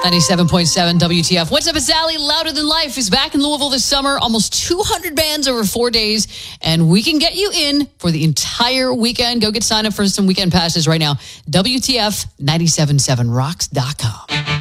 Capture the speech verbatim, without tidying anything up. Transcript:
ninety-seven point seven W T F. What's up, it's Allie. Louder Than Life is back in Louisville this summer. Almost two hundred bands over four days. And we can get you in for the entire weekend. Go get signed up for some weekend passes right now. W T F nine seven seven rocks dot com.